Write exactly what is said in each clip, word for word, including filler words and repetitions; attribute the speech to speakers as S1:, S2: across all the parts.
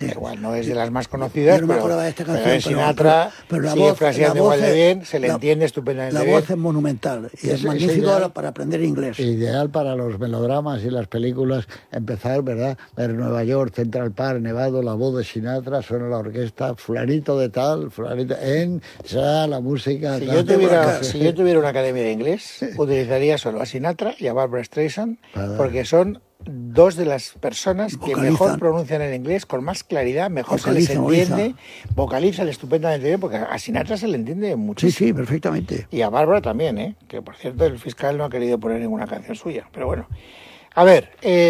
S1: Sí. Igual no es de las más conocidas,
S2: yo no me
S1: pero,
S2: acordaba de esta canción,
S1: pero de Sinatra
S2: pero, pero la
S1: sigue
S2: voz,
S1: fraseando
S2: la voz
S1: igual de
S2: es,
S1: bien, se le
S2: la,
S1: entiende estupendamente
S2: la
S1: bien.
S2: voz es monumental y es, es magnífico es ideal, para aprender inglés.
S3: Ideal para los melodramas y las películas, empezar, ¿verdad? Ver Nueva York, Central Park, Nevado, la voz de Sinatra, suena la orquesta, fulanito de tal, fulanito, en, ya, la música...
S1: Si yo, tuviera, si yo tuviera una academia de inglés, utilizaría solo a Sinatra y a Barbra Streisand, porque son dos de las personas que vocalizan, mejor pronuncian el inglés, con más claridad, mejor vocaliza, se les entiende, vocaliza. vocalizan estupendamente bien, porque a Sinatra se le entiende muchísimo.
S2: Sí, sí, perfectamente.
S1: Y a Bárbara también, ¿eh? Que por cierto el fiscal no ha querido poner ninguna canción suya, pero bueno. A ver,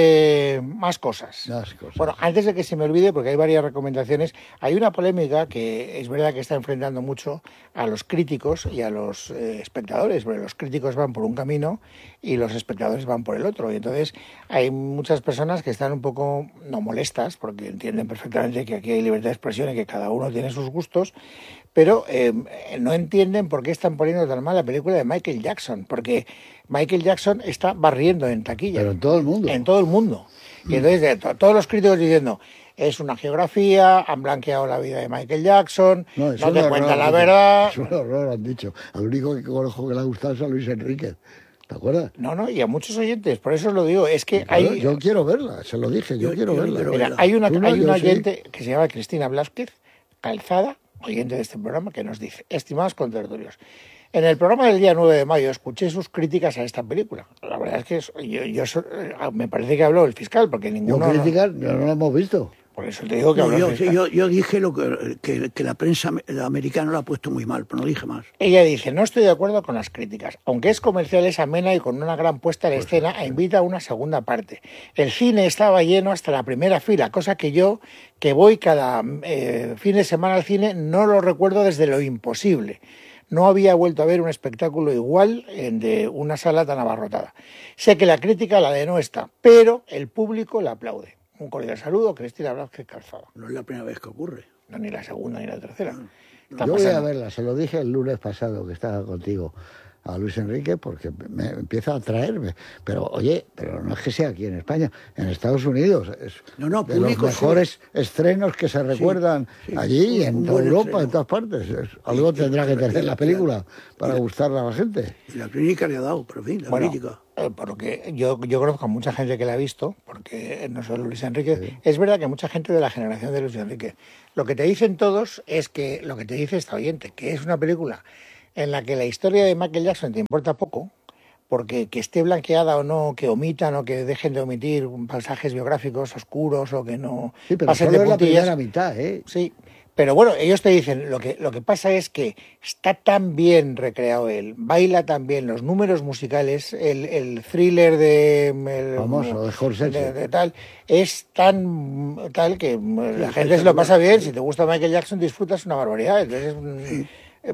S1: eh, más cosas.
S3: Más cosas.
S1: Bueno, antes de que se me olvide, porque hay varias recomendaciones, hay una polémica que es verdad que está enfrentando mucho a los críticos y a los eh, espectadores, porque los críticos van por un camino y los espectadores van por el otro. Y entonces hay muchas personas que están un poco, no molestas, porque entienden perfectamente que aquí hay libertad de expresión y que cada uno tiene sus gustos, pero eh, no entienden por qué están poniendo tan mal la película de Michael Jackson, porque Michael Jackson está barriendo en taquilla.
S3: Pero en todo el mundo.
S1: En todo el mundo. Y entonces to- todos los críticos diciendo, es una geografía, han blanqueado la vida de Michael Jackson, no, no te cuentan la verdad.
S3: Es un horror, han dicho. Al único que conozco que le ha gustado es a Luis Enrique. ¿Te acuerdas?
S1: No, no, y a muchos oyentes, por eso os lo digo, es que
S3: claro,
S1: hay...
S3: Yo quiero verla, se lo dije, yo, yo quiero yo verla.
S1: Quiero Mira, hay una, hay una oyente sí. que se llama Cristina Blázquez, Calzada, oyente de este programa, que nos dice, estimados contertulios, en el programa del día nueve de mayo escuché sus críticas a esta película. La verdad es que yo, yo, yo me parece que habló el fiscal, porque ninguno...
S3: Yo críticas no, no lo hemos visto.
S1: Por eso te digo que
S2: no,
S1: habló
S2: yo,
S1: el fiscal.
S2: Yo, yo dije lo que, que, que la prensa americana lo ha puesto muy mal, pero no dije más.
S1: Ella dice, no estoy de acuerdo con las críticas. Aunque es comercial, es amena y con una gran puesta en pues escena, sí. invita a una segunda parte. El cine estaba lleno hasta la primera fila, cosa que yo, que voy cada eh, fin de semana al cine, no lo recuerdo desde lo imposible. No había vuelto a ver un espectáculo igual de una sala tan abarrotada. Sé que la crítica la de no está, pero el público la aplaude. Un cordial saludo, Cristina Blázquez Calzada.
S2: No es la primera vez que ocurre.
S1: No, ni la segunda ni la tercera.
S2: No,
S3: no. Yo voy a verla, se lo dije el lunes pasado que estaba contigo a Luis Enrique porque me empieza a atraerme. Pero oye, pero no es que sea aquí en España, en Estados Unidos es
S2: no, no,
S3: de los mejores sí. estrenos que se recuerdan sí, sí. allí y en toda Europa, estreno. En todas partes. Es, algo sí, tendrá que tener la película para gustarle a la gente.
S2: Y la crítica le ha dado, pero en fin, la
S1: bueno,
S2: crítica.
S1: Eh, porque yo, yo conozco a mucha gente que la ha visto, porque no solo Luis Enrique, sí. es verdad que mucha gente de la generación de Luis Enrique. Lo que te dicen todos es que, lo que te dice esta oyente, que es una película en la que la historia de Michael Jackson te importa poco, porque que esté blanqueada o no, que omitan o que dejen de omitir pasajes biográficos oscuros o que no
S3: sí, pero
S1: pasen
S3: solo
S1: de
S3: es la
S1: puntillas.
S3: primera mitad, ¿eh?
S1: Sí, pero bueno, ellos te dicen, lo que, lo que pasa es que está tan bien recreado él, baila tan bien, los números musicales, el, el thriller de... El,
S3: famoso, de Jorge
S1: de, de tal, es tan tal que la gente se lo pasa bien, si te gusta Michael Jackson disfrutas una barbaridad, entonces... Sí.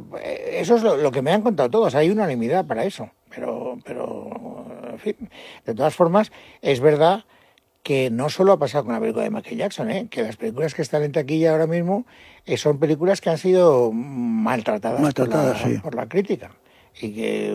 S1: Eso es lo, lo que me han contado todos, hay unanimidad para eso, pero, pero en fin, de todas formas, es verdad que no solo ha pasado con la película de Michael Jackson, ¿eh? Que las películas que están en taquilla ahora mismo eh, son películas que han sido maltratadas,
S2: maltratadas
S1: por, la,
S2: sí.
S1: por la crítica. Y que,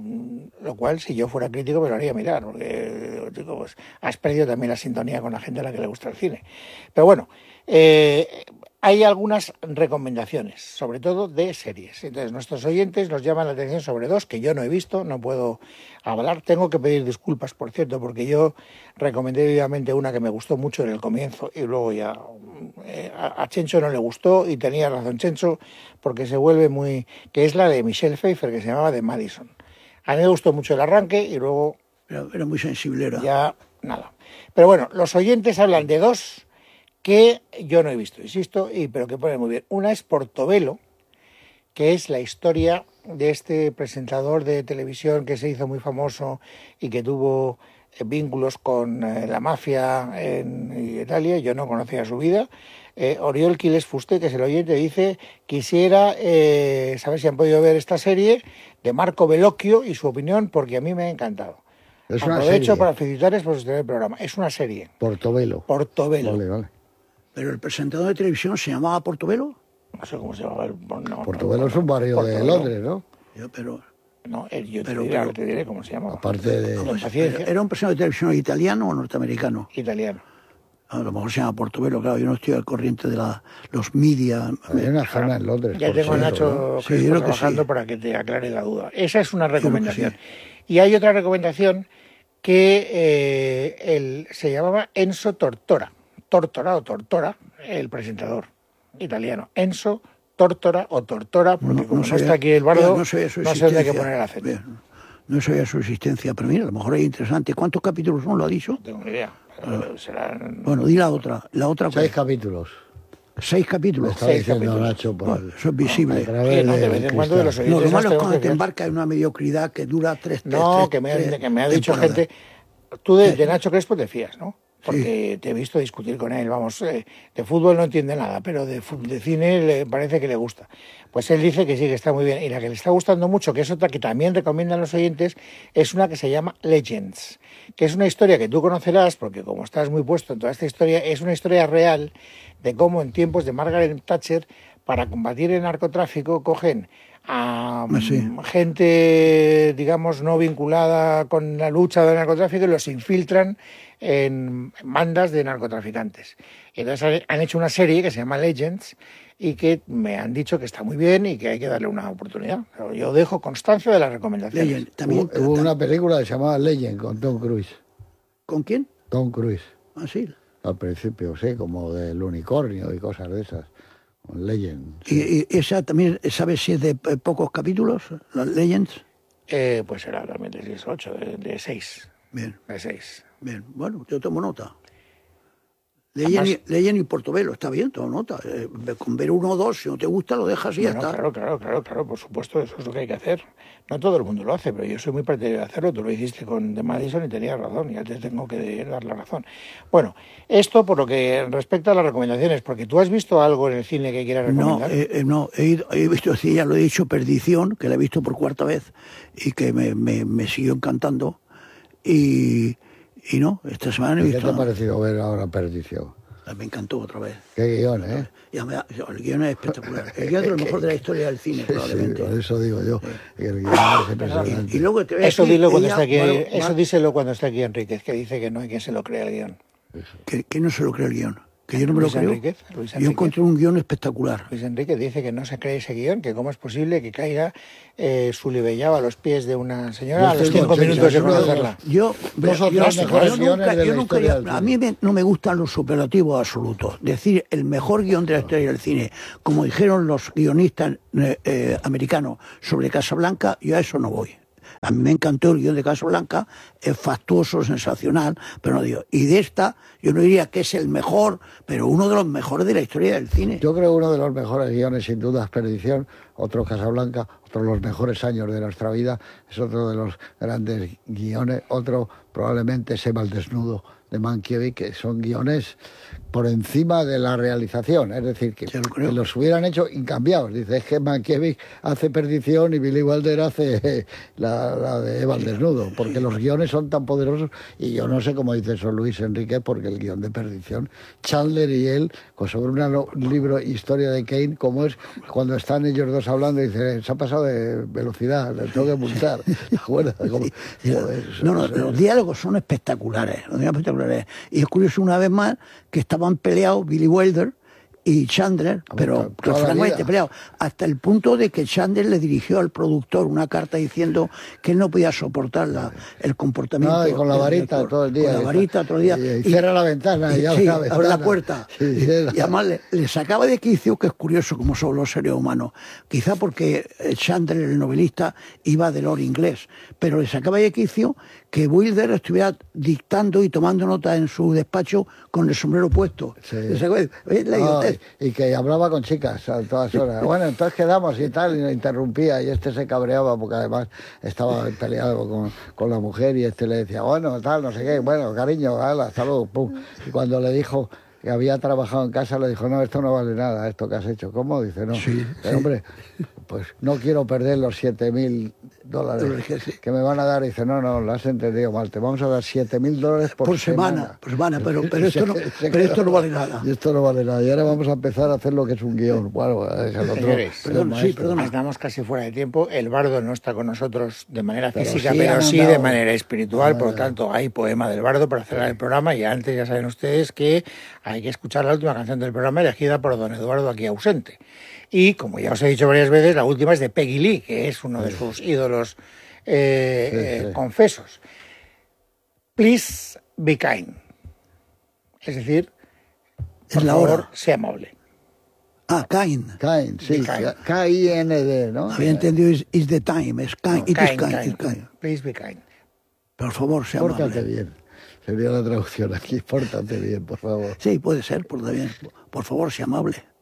S1: lo cual, si yo fuera crítico, me lo haría mirar, porque, chico, pues, has perdido también la sintonía con la gente a la que le gusta el cine. Pero bueno, eh, hay algunas recomendaciones, sobre todo de series. Entonces, nuestros oyentes nos llaman la atención sobre dos que yo no he visto, no puedo hablar. Tengo que pedir disculpas, por cierto, porque yo recomendé vivamente una que me gustó mucho en el comienzo y luego ya eh, a Chencho no le gustó y tenía razón Chencho, porque se vuelve muy... que es la de Michelle Pfeiffer, que se llamaba The Madison. A mí me gustó mucho el arranque y luego...
S2: Era, era muy sensiblera.
S1: Ya, nada. Pero bueno, los oyentes hablan de dos que yo no he visto, insisto, y, pero que ponen muy bien. Una es Portobelo, que es la historia de este presentador de televisión que se hizo muy famoso y que tuvo eh, vínculos con eh, la mafia en Italia. Yo no conocía su vida. Eh, Oriol Quiles Fuste, que es el oyente, dice: quisiera eh, saber si han podido ver esta serie de Marco Bellocchio y su opinión, porque a mí me ha encantado.
S3: Es una
S1: Aprovecho
S3: serie.
S1: para felicitarles por sostener el programa. Es una serie.
S3: Portobelo.
S1: Portobelo.
S3: Vale, vale.
S2: ¿Pero el presentador de televisión se llamaba Portobelo?
S1: No sé cómo se llama. No,
S3: Portobelo
S1: no,
S3: es un barrio
S1: Portobelo.
S3: de Londres, ¿no?
S2: Yo, pero...
S1: No, yo te,
S2: pero,
S1: diré,
S2: pero,
S1: te diré cómo se llama.
S3: Aparte de...
S1: Con paciencia.
S2: ¿Era un presentador de televisión italiano o norteamericano?
S1: Italiano.
S2: A lo mejor se llama Portobelo, claro, yo no estoy al corriente de la, los media.
S3: Hay una zona en Londres.
S1: Ya
S3: por
S1: tengo a
S3: cierto,
S1: Nacho
S3: ¿no?
S1: Crespo
S2: Sí, yo creo que
S1: trabajando
S2: sí.
S1: para que te aclare la duda. Esa es una recomendación.
S2: sí.
S1: Y hay otra recomendación que eh, el, se llamaba Enzo Tortora. Tortora o Tortora, el presentador italiano. Enzo Tortora o Tortora, porque
S2: No-
S1: como
S2: no
S1: no,
S2: sabía-
S1: está aquí el bardo,
S2: ya,
S1: no,
S2: no sabía su
S1: sé dónde hay que
S2: existencia.
S1: poner el acento.
S2: Bien, no sabía su existencia, pero mira, a lo mejor es interesante. ¿Cuántos capítulos son? ¿Lo ha dicho?
S1: No tengo ni idea. pero serán...
S2: Bueno, di la otra. La otra
S3: Seis
S2: ¿cuál?
S3: capítulos.
S2: Seis
S3: Lo
S2: capítulos.
S3: está
S1: Seis
S3: diciendo
S1: capítulos.
S3: Nacho por
S2: Bueno, eso es visible.
S3: a través
S1: Sí, no, de
S3: del
S1: vez en cuando de los
S3: cristal.
S2: No, lo
S1: oyentes
S2: malo es
S1: nos
S2: cuando
S1: tenemos
S2: te
S1: que
S2: embarcas en una mediocridad que dura tres, tres,
S1: No,
S2: tres-
S1: que me,
S2: tres
S1: ha, que me ha dicho
S2: temporadas.
S1: gente... Tú de, de Nacho Crespo te fías, ¿no? Porque te he visto discutir con él, vamos, eh, de fútbol no entiende nada, pero de, fu- de cine le parece que le gusta. Pues él dice que sí, que está muy bien. Y la que le está gustando mucho, que es otra que también recomiendan los oyentes, es una que se llama Legends, que es una historia que tú conocerás, porque como estás muy puesto en toda esta historia, es una historia real de cómo en tiempos de Margaret Thatcher, para combatir el narcotráfico, cogen a
S2: Ah, sí.
S1: mm, gente, digamos, no vinculada con la lucha del narcotráfico y los infiltran en bandas de narcotraficantes. Y entonces han hecho una serie que se llama Legends y que me han dicho que está muy bien y que hay que darle una oportunidad. Pero yo dejo constancia de las recomendaciones.
S2: Legend, también,
S3: Hubo, hubo una película que se llamaba Legend con Tom Cruise.
S2: ¿Con quién?
S3: Tom Cruise.
S2: Ah, sí.
S3: Al principio, sí, como del unicornio y cosas de esas. Con Legend. sí.
S2: ¿Y, y esa también, sabes si es de eh, pocos capítulos, las Legends?
S1: Eh, pues será también de dieciocho, de, de seis.
S2: Bien,
S1: De seis.
S2: bien. Bueno, yo tomo nota. Legend y, Legend y Portobelo, está bien, tomo nota. Eh, con ver uno o dos, si no te gusta, lo dejas y ya
S1: Bueno,
S2: está.
S1: claro, claro, claro, claro, por supuesto, eso es lo que hay que hacer. No todo el mundo lo hace, pero yo soy muy partidario de hacerlo. Tú lo hiciste con The Madison y tenías razón, ya te tengo que dar la razón. Bueno, esto por lo que respecta a las recomendaciones, porque tú has visto algo en el cine que quieras
S2: No,
S1: recomendar.
S2: eh, eh, no he, ido- he visto, sí, ya lo he dicho, Perdición, que la he visto por cuarta vez y que me, me, me siguió encantando. Y, y no, esta semana he
S3: ¿Qué te
S2: visto.
S3: ha parecido ver ahora Perdición?
S2: Me encantó otra vez.
S3: Qué guión, ¿eh?
S2: Ya me da- el guión es espectacular. El guión es lo mejor de la historia del cine,
S3: Sí,
S2: probablemente.
S3: por eso digo yo, que el guión es impresionante.
S2: Y, y luego te voy a
S1: Eso
S2: decir,
S1: dilo cuando
S2: ella-
S1: está aquí,
S2: bueno,
S1: eso
S2: va-
S1: díselo cuando está aquí Enríquez, que dice que no hay quien se lo crea el guión.
S2: que, que no se lo cree el guión. Que yo no me lo
S1: Luis
S2: creo.
S1: Enríquez, Luis
S2: Yo
S1: Enríquez.
S2: encontré un guión espectacular.
S1: Luis Enrique dice que no se cree ese guión, que cómo es posible que caiga eh, Sulibellaba a los pies de una señora a
S3: Yo
S1: los
S3: estoy
S1: cinco
S3: con
S1: minutos de
S3: Sergio,
S1: conocerla.
S2: Yo,
S3: Dos o
S2: yo-
S3: tres
S2: yo
S3: mejores
S2: nunca-
S3: guiones de la
S2: yo nunca
S3: historia
S2: haría-
S3: del
S2: a mí me- no me gustan los superlativos absolutos. Decir el mejor guión de la historia del cine, como dijeron los guionistas eh, eh, americanos sobre Casablanca, yo a eso no voy. A mí me encantó el guión de Casablanca, es factuoso, sensacional, pero no digo. Y de esta, yo no diría que es el mejor, pero uno de los mejores de la historia del cine.
S3: Yo creo que uno de los mejores guiones, sin duda, es Perdición, otro Casablanca, otro de los mejores años de nuestra vida, es otro de los grandes guiones, otro probablemente Seba el desnudo de Mankiewicz, que son guiones por encima de la realización, es decir, que,
S2: Yo lo creo.
S3: que los hubieran hecho incambiados. Dice, es que Mankiewicz hace Perdición y Billy Wilder hace eh, la, la de Eva el desnudo, porque los guiones son tan poderosos, y yo no sé cómo dice eso Luis Enrique, porque el guión de Perdición, Chandler y él, pues sobre una no- un libro, Historia de Kane, como es cuando están ellos dos hablando, dice, se ha pasado de velocidad, le tengo que multar. ¿Te acuerdas? Como- joder,
S2: No, no,
S3: eso-
S2: los diálogos son espectaculares, los diálogos espectaculares. Y es curioso una vez más que estaban peleados Billy Wilder y Chandler, pero,
S3: toda
S2: pero
S3: la
S2: francamente
S3: vida.
S2: peleados, hasta el punto de que Chandler le dirigió al productor una carta diciendo que él no podía soportar la- el comportamiento.
S3: No, y con la
S2: del
S3: varita
S2: director.
S3: todo el día.
S2: Con la varita todo el día.
S3: Y, y cierra la ventana, y,
S2: y-
S3: abre
S2: sí,
S3: la
S2: abre
S3: ventana.
S2: la puerta.
S3: Sí,
S2: y,
S3: cierra.
S2: y además le, le sacaba de quicio, que es curioso como son los seres humanos. Quizá porque eh, Chandler, el novelista, iba del oro inglés, pero le sacaba de quicio que Wilder estuviera dictando y tomando nota en su despacho con el sombrero puesto.
S3: Sí.
S2: Le sacaba de- ¿ves la
S3: No,
S2: idiotez?
S3: y que hablaba con chicas a todas horas. Bueno, entonces quedamos y tal, y lo interrumpía, y este se cabreaba porque además estaba peleado con, con la mujer, y este le decía, bueno, tal, no sé qué, bueno, cariño, hala, hasta luego, pum. Y cuando le dijo que había trabajado en casa, le dijo, no, esto no vale nada, esto que has hecho. ¿Cómo? Dice, no.
S2: Sí,
S3: Pero, hombre, pues no quiero perder los siete mil dólares que me van a dar. Y dice, no, no, lo has entendido mal, te vamos a dar siete mil dólares por,
S2: por semana.
S3: semana.
S2: Por semana, pero, pero, esto no, pero esto no vale nada.
S3: Y esto no vale nada. Y ahora vamos a empezar a hacer lo que es un guión. Bueno, es el otro.
S1: Señores,
S2: perdón, sí, perdón.
S1: Estamos casi fuera de tiempo. El bardo no está con nosotros de manera
S3: Pero
S1: física,
S3: sí
S1: pero
S3: han
S1: sí
S3: andado.
S1: de manera espiritual.
S3: Ah,
S1: Por lo
S3: ya.
S1: tanto, hay poema del bardo para cerrar el programa. Y antes ya saben ustedes que hay que escuchar la última canción del programa elegida por don Eduardo, aquí ausente. Y, como ya os he dicho varias veces, la última es de Peggy Lee, que es uno de sus ídolos eh,
S3: Sí, sí.
S1: eh, confesos. Please be kind. Es decir,
S2: Es
S1: por
S2: la
S1: favor,
S2: hora.
S1: sea amable.
S2: Ah, kind.
S3: Cain, sí,
S1: Be kind.
S3: K I N D, ¿no?
S2: Había entendido is, is the time, es kind,
S1: No,
S2: it is
S1: kind,
S2: kind,
S1: kind.
S2: it's kind.
S1: Please be kind.
S2: Por favor, sea
S3: Pórtate
S2: amable.
S3: bien. Sería la traducción aquí. Pórtate bien, por favor.
S2: Sí, puede ser, por bien. Por favor, sea amable.